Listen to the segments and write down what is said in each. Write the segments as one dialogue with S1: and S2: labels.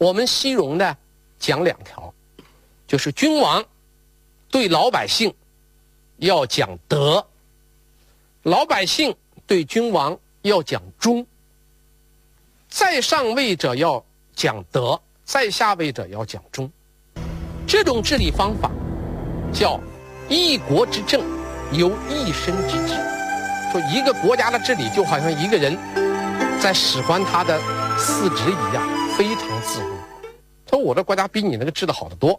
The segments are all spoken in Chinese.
S1: 我们西戎呢讲2条，就是君王对老百姓要讲德，老百姓对君王要讲忠，在上位者要讲德，在下位者要讲忠。这种治理方法叫一国之政由一身之治。说一个国家的治理就好像一个人在使唤他的四肢一样，非常自如。他说我的国家比你那个治得好得多。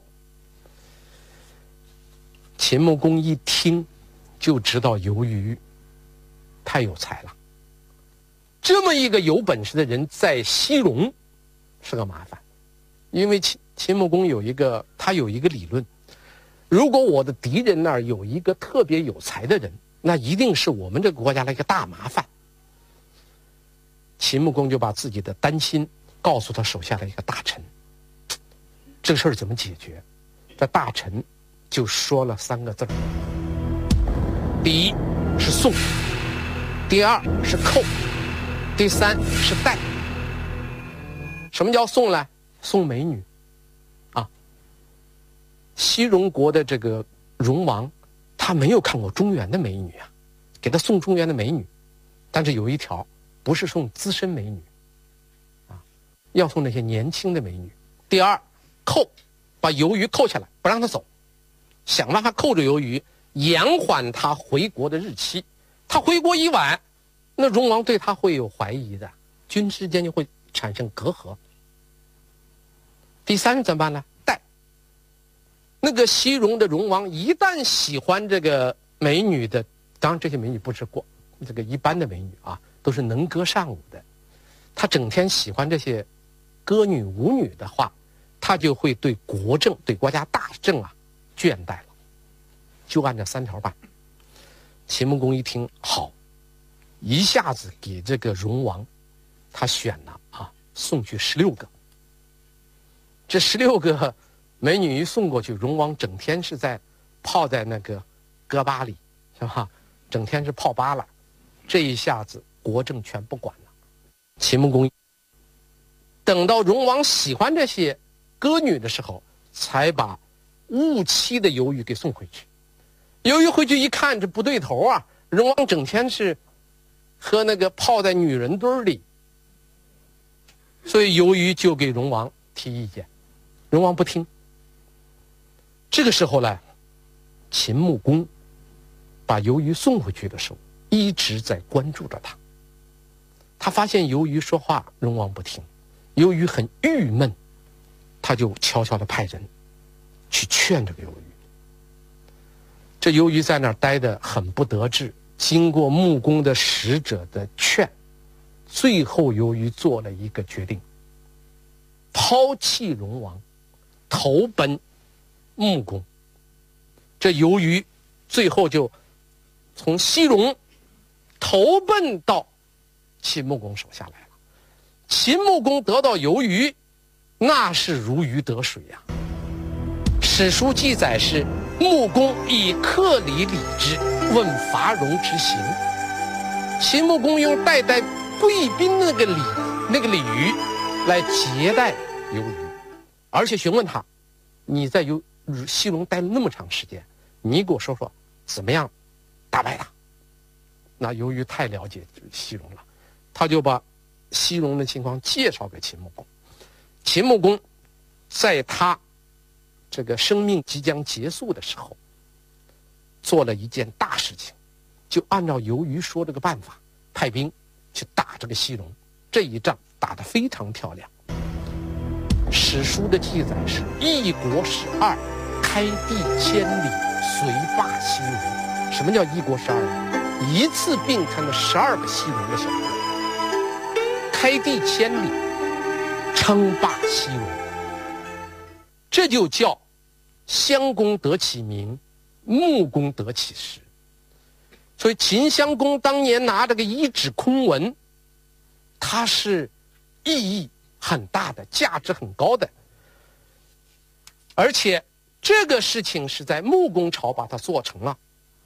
S1: 秦穆公一听就知道由于太有才了，这么一个有本事的人在西戎是个麻烦。因为秦穆公有一个理论，如果我的敌人那儿有一个特别有才的人，那一定是我们这个国家的一个大麻烦。秦穆公就把自己的担心告诉他手下的一个大臣，这个事儿怎么解决？这大臣就说了3个字：第一是送，第2是扣，第3是带。什么叫送呢？送美女啊！西戎国的这个戎王，他没有看过中原的美女啊，给他送中原的美女，但是有一条，不是送资深美女啊，要送那些年轻的美女。第2，扣，把由于扣下来，不让他走，想办法扣着由于，延缓他回国的日期。他回国一晚，那戎王对他会有怀疑的，君之间就会产生隔阂。第3怎么办呢？带。那个西戎的戎王一旦喜欢这个美女的，当然这些美女不是这个一般的美女啊，都是能歌善舞的。他整天喜欢这些歌女舞女的话，他就会对国政、对国家大政啊倦怠了。就按这3条办。秦穆公一听好，一下子给这个戎王他选了送去16个。这16个美女一送过去，戎王整天是泡在那个歌吧里，是吧？整天是泡吧了。这一下子国政全不管了。秦穆公等到戎王喜欢这些歌女的时候，才把误妻的由于给送回去。由于回去一看，这不对头啊！戎王整天是和那个泡在女人堆里，所以由于就给戎王提意见。戎王不听。这个时候呢，秦穆公把由于送回去的时候，一直在关注着他。他发现由于说话，戎王不听，由于很郁闷，他就悄悄地派人去劝这个由于。这由于在那儿待得很不得志，经过穆公的使者的劝，最后由于做了一个决定，抛弃戎王，投奔穆公。这由于最后就从西戎投奔到秦穆公手下来了。秦穆公得到由于，那是如鱼得水呀。史书记载是穆公以客礼礼之，问伐戎之行。秦穆公用待贵宾的那个礼仪来接待由于，而且询问他，你在西戎待了那么长时间，你给我说说怎么样打败他。那由于太了解西戎了，他就把西戎的情况介绍给秦穆公。秦穆公在他这个生命即将结束的时候，做了一件大事情，就按照由于说这个办法，派兵去打这个西戎。这一仗打得非常漂亮。史书的记载是一国12，开地千里，遂霸西戎。什么叫一国12？一次并吞了12个西戎的小国，开地千里，称霸西戎。这就叫襄公得其名，穆公得其实。所以秦襄公当年拿这个一纸空文，它是意义很大的，价值很高的。而且这个事情是在穆公朝把它做成了，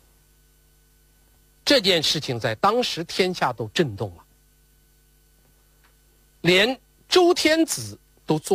S1: 这件事情在当时天下都震动了，连周天子都做